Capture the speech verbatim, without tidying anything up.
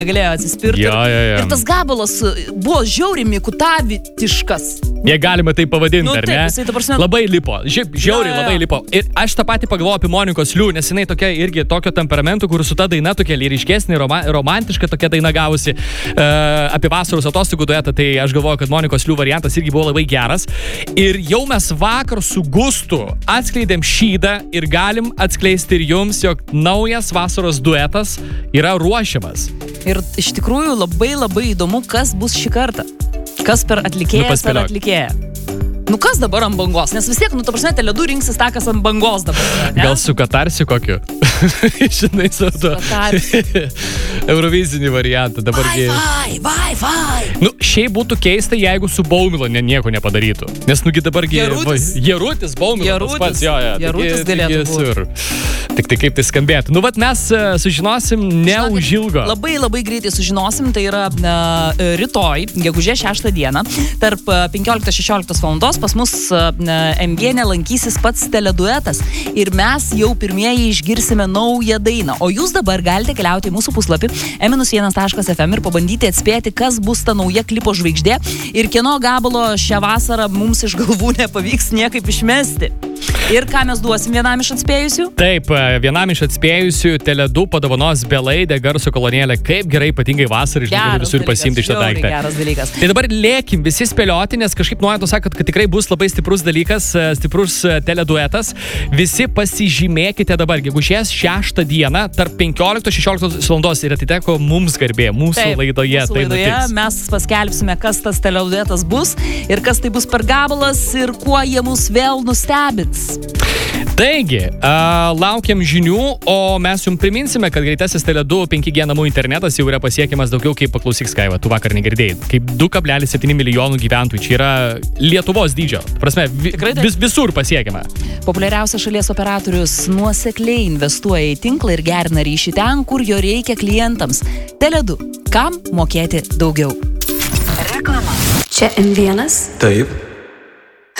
galėjo atsispirti. Jo, jo, jo. Ir tas gabalas buvo žiauriai mikutavitiškas. Jie galima tai pavadinti, Nu, ar taip, ne? jisai ta prasme- Labai lipo. Žiaip, žiauriai Jo, jo, jo. labai lipo. Ir aš tą patį pagalvoju apie Monikos Liu, nes jinai tokia irgi tokio temperamentų, kur su ta daina tokia lyriškesnė, roma, romantiška tokia daina gavusi uh, apie vasaros atostogų duetą, tai aš galvoju, kad Monikos Liu variantas irgi buvo labai geras. Ir jau mes vakar su Gustu atskleidėm šydą ir galim atskleisti ir jums, jog naujas vasaros duetas yra ruošiamas. Ir iš tikrųjų labai labai įdomu, kas bus šį kartą. Kas per atlikėjas Nu, ar paspėliok. atlikėją. Nu kas dabar ant bangos? Nes vis tiek, nu ta prasme, Tele du rinksis tą, kas ant bangos dabar. Ne? Gal su Katarsiu kokiu? Žinai, su to Eurovizinį variantą. Dabargi... Vai, vai, vai. Nu, šiaip būtų keista, jeigu su Baumilo ne, nieko nepadarytų. Nes, nugi dabargi... Jarutis. Va, Jarutis, Baumilo. Jarutis. Tas pats, jo, jo. Jarutis Taigi- galėtų taigi būt. sur. Tik tai kaip tai skambėtų. Nu, vat mes e, sužinosim neužilgo. Labai labai greitai sužinosim, tai yra uh, rytoj, gegužės šeštą dieną, tarp penkioliktos šešioliktos valandos pas mus uh, Emgienė lankysis pats teleduetas ir mes jau pirmieji išgirsime naują dainą. O jūs dabar galite keliauti į mūsų puslapį e minus vienas taškas ef em ir pabandyti atspėti, kas bus ta nauja klipo žvaigždė ir kieno gabalo šią vasarą mums iš galvų nepavyks niekaip išmesti. Ir ką mes duosim vienam iš atspėjusių? Taip, vienam iš atspėjusių Tele du padovanos belaidę garso kolonėlę. Kaip gerai, ypatingai vasarą, žinai, visur pasiimti šitą žiauriai daiktą. Geras dalykas. Tai dabar lėkim visi spėlioti, nes kažkaip nuojautos sakot, kad tikrai bus labai stiprus dalykas, stiprus teleduetas. Visi pasižymėkite dabar, gegužės šeštą dieną, tarp penkioliktos šešioliktos valandos ir atiteko mums garbė, mūsų Taip, laidoje. mūsų Tai laidoje nutiks. mes paskelbsime, kas tas teleduetas bus ir kas tai bus per gabalas ir kuo jie mus vėl nustebins. Taigi, uh, laukiam žinių, o mes jums priminsime, kad greitasis Tele du penki G namų internetas jau yra pasiekiamas daugiau kaip paklausyk Skaiva, tu vakar negirdėjai, kaip du kablelis septyni milijonų gyventojų. Čia yra Lietuvos dydžio. Prasme, vi, Tikrai taip. vis, visur pasiekiama. Populiariausias šalies operatorius nuosekliai investuoja į tinklą ir gerina ryšį ten, kur jo reikia klientams. Tele du. Kam mokėti daugiau? Reklama. Čia em vienas. Taip.